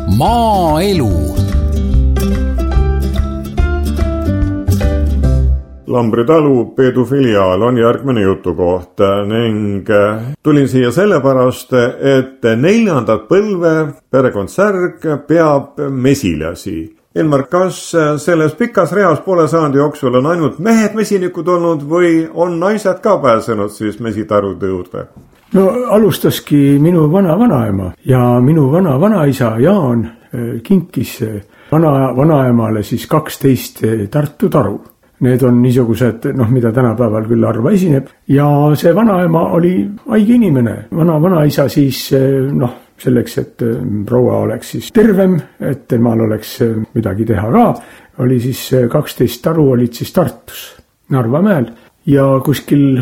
Maaelu. Lambri talu Peedu filiaal on järgmine jutukoht ning tulin siia sellepärast, et 4. põlve perekond Särg peab mesilasi. Elmar, kas selles pikas reas poole sajandi jooksul on ainult mehed mesinikud olnud või on naised ka pääsenud siis mesitarude juurde? No alustaski minu vanaema ja minu vanaisa Jaan kinkis vanaemale siis 12 Tartu taru. Need on niisugused, mida tänapäeval küll harva esineb. Ja see vanaema oli haige inimene. Vanaisa siis, selleks, et proua oleks siis tervem, et temal oleks midagi teha ka, oli siis 12 taru olid siis Tartus, Narvamäel. Ja kuskil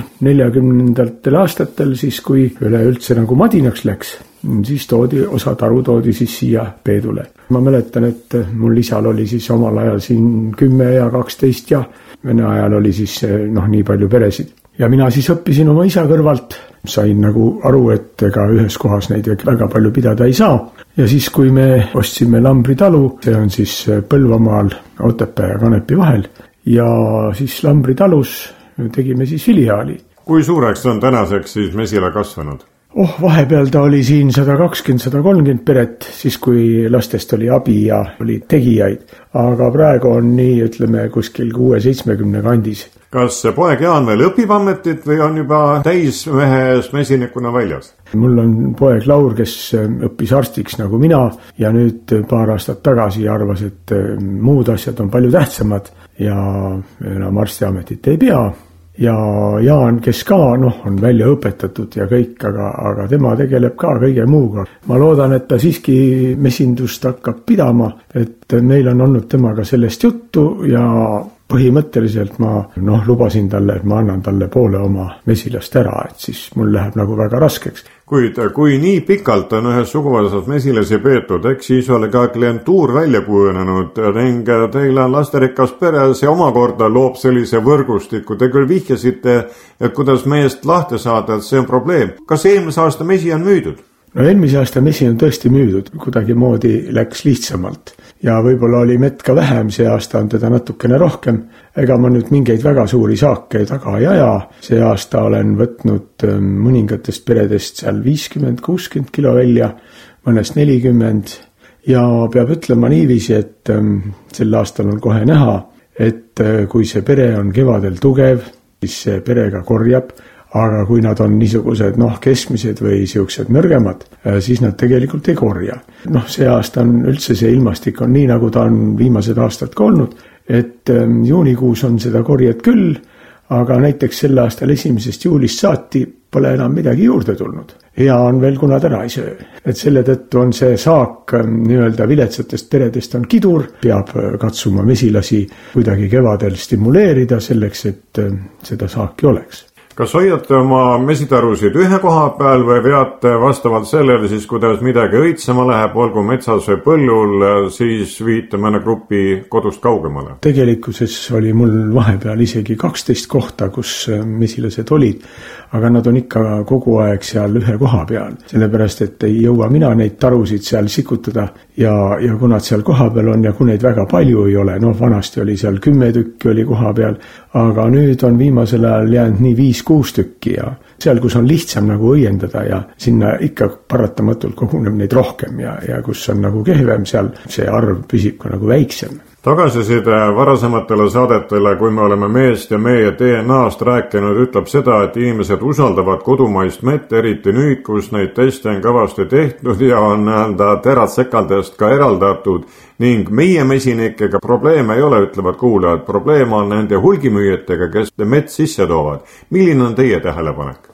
40. aastatel siis, kui üleüldse nagu madinaks läks, siis osa taru toodi siis siia Peedule. Ma mäletan, et mul isal oli siis omal ajal siin 10 ja 12 ja Vene ajal oli siis nii palju peresid. Ja mina siis õppisin oma isa kõrvalt, sain nagu aru, et ega ühes kohas neid väga palju pidada ei saa. Ja siis, kui me ostsime Lambri talu, see on siis Põlvamaal Otepää ja Kanepi vahel, ja siis Lambri talus tegime siis filiaali. Kui suureks on tänaseks siis mesila kasvanud? Vahepeal ta oli siin 120-130 peret, siis kui lastest oli abi ja oli tegijaid. Aga praegu on nii, ütleme, kuskil 6-70 kandis. Kas poeg Jaan veel õpib ametit või on juba täismehes mesinikuna väljas? Mul on poeg Laur, kes õppis arstiks nagu mina ja nüüd paar aastat tagasi arvas, et muud asjad on palju tähtsamad ja enam arstiametit ei pea. Ja Jaan, kes ka on välja õpetatud ja kõik, aga tema tegeleb ka kõige muuga. Ma loodan, et ta siiski mesindust hakkab pidama, et meil on olnud temaga sellest juttu ja põhimõtteliselt ma lubasin talle, et ma annan talle poole oma mesilast ära, et siis mul läheb nagu väga raskeks. Kuid kui nii pikalt on ühes suguvõsas mesilasi peetud, eks siis ole ka klientuur välja kujunenud ning teile on lasterikas pere, see omakorda loob sellise võrgustiku. Te küll vihjasite, et kuidas meest lahti saada, et see on probleem. Kas eelmise aasta mesi on müüdud? Eelmise aasta mesi on tõesti müüdud, kuidagi moodi läks lihtsamalt. Ja võib-olla oli mett ka vähem, see aasta on teda natukene rohkem. Ega ma nüüd mingeid väga suuri saake taga ei aja. See aasta olen võtnud mõningatest peredest seal 50-60 kilo välja, mõnest 40. Ja peab ütlema niiviisi, et sel aastal on kohe näha, et kui see pere on kevadel tugev, siis see perega korjab. Aga kui nad on niisugused keskmised või siuksed nõrgemad, siis nad tegelikult ei korja. See aasta on üldse see ilmastik on nii, nagu ta on viimased aastad ka olnud, et juunikuus on seda korjet küll, aga näiteks sel aastal 1. juulist saati pole enam midagi juurde tulnud. Hea on veel, kuna täna ei söö. Et selle tõttu on see saak nii-öelda viletsatest peredest on kidur, peab katsuma mesilasi kuidagi kevadel stimuleerida selleks, et seda saaki oleks. Kas hoiate oma mesitarusid ühe koha peal või veate vastavalt sellele siis, kuidas midagi õitsema läheb, olgu metsas või põllul, siis viite mõne grupi kodust kaugemale? Tegelikkuses oli mul vahepeal isegi 12 kohta, kus mesilased olid, aga nad on ikka kogu aeg seal ühe koha peal. Sellepärast, et ei jõua mina neid tarusid seal sikutada ja kui nad seal koha peal on ja kui neid väga palju ei ole, vanasti oli seal 10 tükki oli koha peal, aga nüüd on viimasel ajal jäänud nii 5-6 tükki ja seal, kus on lihtsam nagu õiendada ja sinna ikka paratamatult koguneb neid rohkem ja kus on nagu kehvem, seal see arv püsib ka nagu väiksem. Tagasiside varasematele saadetele, kui me oleme meest ja meie DNA-st rääkinud, ütleb seda, et inimesed usaldavad kodumaist mett, eriti nüüd, kus neid teste on kõvasti tehtud ja on terad sekaldest ka eraldatud ning meie mesinikega probleeme ei ole, ütlevad kuulajad. Probleem on nende hulgimüüjatega, kes mett sisse toovad. Milline on teie tähelepanek?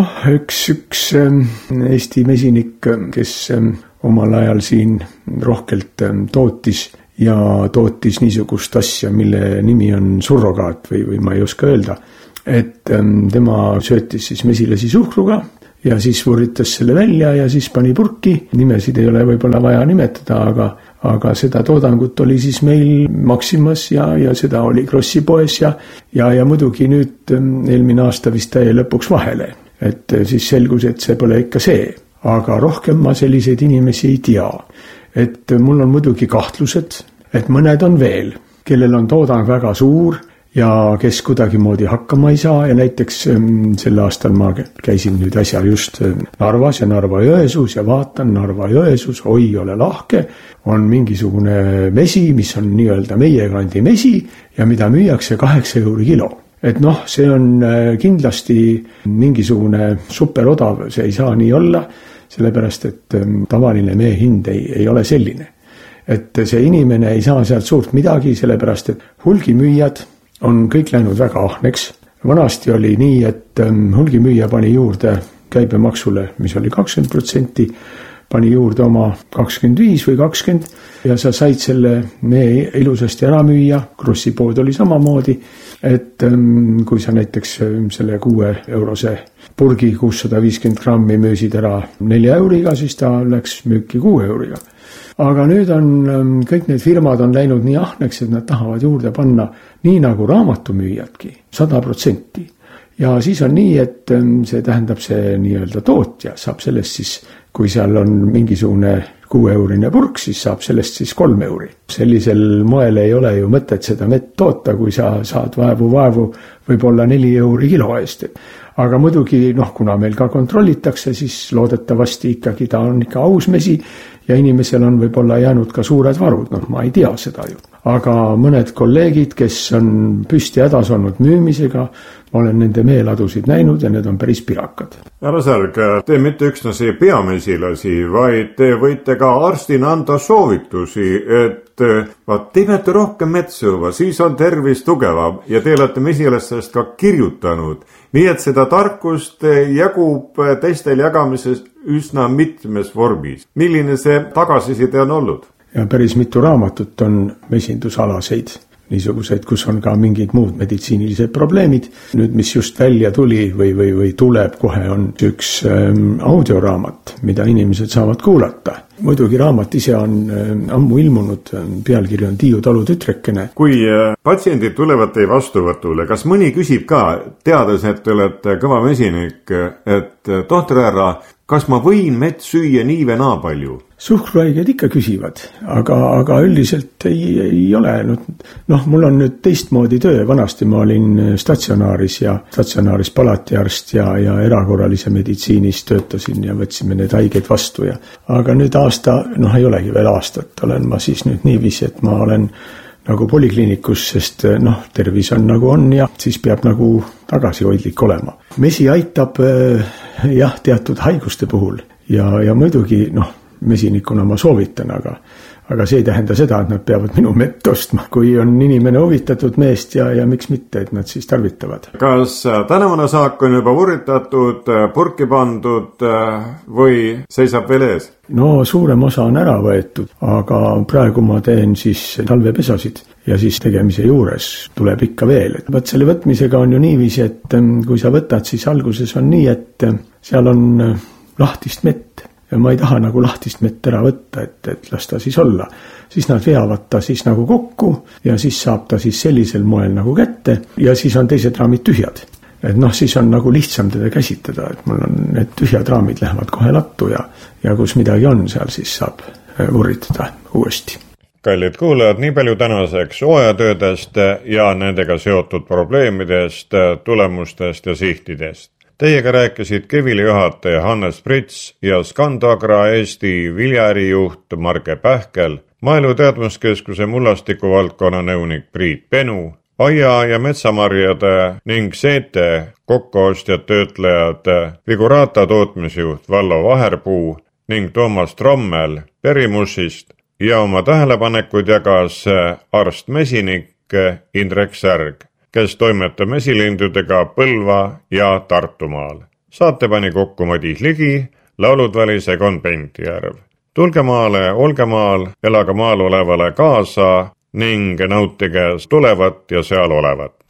Üks Eesti mesinik, kes omal ajal siin rohkelt tootis ja tootis niisugust asja, mille nimi on surrogaat või ma ei oska öelda, et tema söötis siis mesilasi suhkruga ja siis võritas selle välja ja siis pani purki. Nimesid ei ole võib-olla vaja nimetada, aga seda toodangut oli siis meil Maximas ja seda oli Krossi poes ja muidugi nüüd eelmine aasta vist jäi lõpuks vahele, et siis selgus, et see pole ikka see. Aga rohkem ma selliseid inimesi ei tea. et mul on muidugi kahtlused, et mõned on veel, kellel on toodang väga suur ja kes kuidagimoodi hakkama ei saa ja näiteks sel aastal ma käisin nüüd äsja just Narvas ja Narva-Jõesuus ja vaatan Narva-Jõesuus, oi ole lahke, on mingisugune mesi, mis on nii-öelda meie kandi mesi ja mida müüakse 8 € kilo. Et noh, see on kindlasti mingisugune superodav, see ei saa nii olla, sellepärast et tavaline mee hind ei ole selline. Et see inimene ei saa sealt suurt midagi, sellepärast et hulgimüüjad on kõik läinud väga ahneks. Vanasti oli nii, et hulgimüüja pani juurde käibemaksule, mis oli 20%, pani juurde oma 25 või 20 ja sa said selle mee ilusasti ära müüa. Krossi pood oli samamoodi, et kui sa näiteks selle 6 eurose purgi 650 grammi müüsid ära 4 €, siis ta läks müüki 6 €. Aga nüüd on kõik need firmad on läinud nii ahneks, et nad tahavad juurde panna nii nagu raamatumüüjadki, 100%. Ja siis on nii, et see tähendab see nii-öelda tootja saab sellest siis, kui seal on mingisugune 6-eurine purk, siis saab sellest siis 3 €. Sellisel moel ei ole ju mõtet seda mett toota, kui sa saad vaevu võib-olla 4 € kilo eest. Aga muidugi, kuna meil ka kontrollitakse, siis loodetavasti ikkagi ta on ikka aus mesi ja inimesel on võib-olla jäänud ka suured varud, ma ei tea seda ju. Aga mõned kolleegid, kes on püsti hädas olnud müümisega, ma olen nende meeladusid näinud ja need on päris pirakad. Härra Särg, te mitte üksnes ei pea mesilasi, vaid te võite ka arstina anda soovitusi, et teemete rohkem metsuva, siis on tervis tugevam ja te olete mesilastest ka kirjutanud. Nii et seda tarkust jagub teistel jagamises üsna mitmes vormis. Milline see tagasiside on olnud? Ja päris mitu raamatut on mesindusalaseid, niisuguseid, kus on ka mingid muud meditsiinilised probleemid. Nüüd, mis just välja tuli või tuleb kohe, on üks audioraamat, mida inimesed saavad kuulata. Muidugi raamat ise on ammu ilmunud, pealkiri on Tiiu talu tütrekene. Kui patsiendid tulevad teie vastuvõtule, kas mõni küsib ka, teades, et te olete kõva mesinik, et tohter härra, kas ma võin mett süüa nii või naa palju? Suhkruhaiged ikka küsivad, aga üldiselt ei ole. Mul on nüüd teistmoodi töö, vanasti ma olin statsionaaris palatiarst ja erakorralise meditsiinis töötasin ja võtsime need haigeid vastu. Aga nüüd aasta, ei olegi veel aastat, olen ma siis nüüd niiviisi, et ma olen nagu polikliinikus, sest tervis on nagu on ja siis peab nagu tagasihoidlik olema. Mesi aitab teatud haiguste puhul ja muidugi mesinikuna ma soovitan, aga see ei tähenda seda, et nad peavad minu mett ostma. Kui on inimene huvitatud meest ja miks mitte, et nad siis tarvitavad. Kas tänavune saak on juba vurritatud, purki pandud või seisab veel ees? Suurem osa on ära võetud, aga praegu ma teen siis talvepesasid ja siis tegemise juures tuleb ikka veel. Võt selle võtmisega on ju niiviisi, et kui sa võtad, siis alguses on nii, et seal on lahtist mett. Ja ma ei taha nagu lahtist mett ära võtta, et las ta siis olla. Siis nad veavad ta siis nagu kokku ja siis saab ta siis sellisel moel nagu kätte ja siis on teised raamid tühjad. Et siis on nagu lihtsam teda käsitleda, et mul on need tühjad raamid lähevad kohe lattu ja kus midagi on, seal siis saab vurritada uuesti. Kallid kuulajad, nii palju tänaseks hooajatöödest ja nendega seotud probleemidest, tulemustest ja sihtidest. Teiega rääkisid Kevili juhataja Hannes Prits ja Scandagra Eesti viljaärijuht Marge Pähkel, Maaelu Teadmuskeskuse mullastiku valdkonna nõunik Priit Penu, aia- ja metsamarjade ning seete kokkuostjad töötlejad Vigurata tootmisjuht Vallo Vaherpuu ning Toomas Trommel Perimussist ja oma tähelepanekuid jagas arst-mesinik Indrek Särg, kes toimetab mesilindudega Põlva ja Tartumaal. Saate pani kokku Madis Ligi, laulud valis Egon Pentjärv. Tulge maale, olge maal, elaga maal olevale kaasa ning nautige tulevat ja seal olevat.